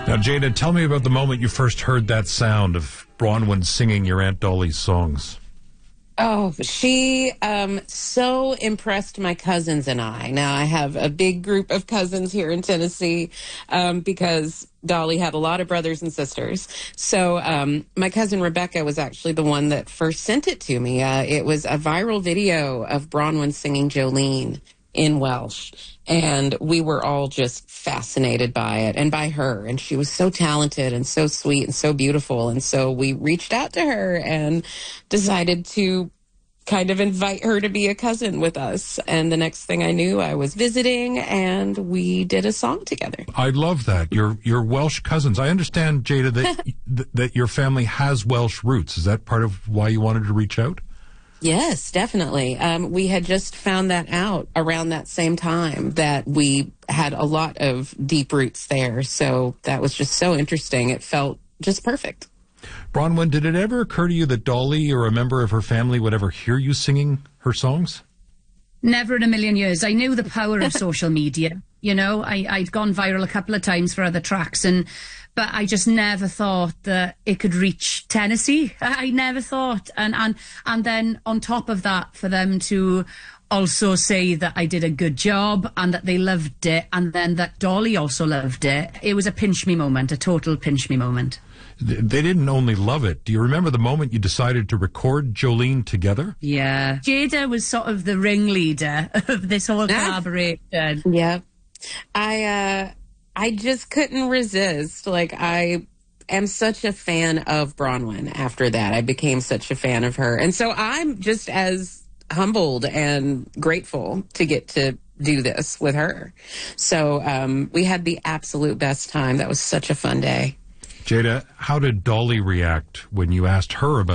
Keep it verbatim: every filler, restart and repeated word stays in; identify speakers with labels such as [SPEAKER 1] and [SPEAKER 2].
[SPEAKER 1] Now, Jada, tell me about the moment you first heard that sound of Bronwyn singing your Aunt Dolly's songs.
[SPEAKER 2] Oh, she um, so impressed my cousins and I. Now, I have a big group of cousins here in Tennessee um, because Dolly had a lot of brothers and sisters. So um, my cousin Rebecca was actually the one that first sent it to me. Uh, it was a viral video of Bronwyn singing Jolene in Welsh. And we were all just fascinated by it and by her. And she was so talented and so sweet and so beautiful. And so we reached out to her and decided to kind of invite her to be a cousin with us. And the next thing I knew, I was visiting and we did a song together.
[SPEAKER 1] I love that. Your your Welsh cousins. I understand, Jada, that th- that your family has Welsh roots. Is that part of why you wanted to reach out?
[SPEAKER 2] Yes, definitely. Um, we had just found that out around that same time, that we had a lot of deep roots there. So that was just so interesting. It felt just perfect.
[SPEAKER 1] Bronwyn, did it ever occur to you that Dolly or a member of her family would ever hear you singing her songs?
[SPEAKER 3] Never in a million years. I knew the power of social media. You know, I, I'd gone viral a couple of times for other tracks, and but I just never thought that it could reach Tennessee. I never thought. And, and, and then on top of that, for them to also say that I did a good job and that they loved it, and then that Dolly also loved it. It was a pinch me moment, a total pinch me moment.
[SPEAKER 1] They didn't only love it. Do you remember the moment you decided to record Jolene together?
[SPEAKER 3] Yeah. Jada was sort of the ringleader of this whole collaboration.
[SPEAKER 2] Yeah. I, uh, I just couldn't resist. Like, I am such a fan of Bronwyn after that. I became such a fan of her. And so I'm just as humbled and grateful to get to do this with her. So um, we had the absolute best time. That was such a fun day.
[SPEAKER 1] Jada, how did Dolly react when you asked her about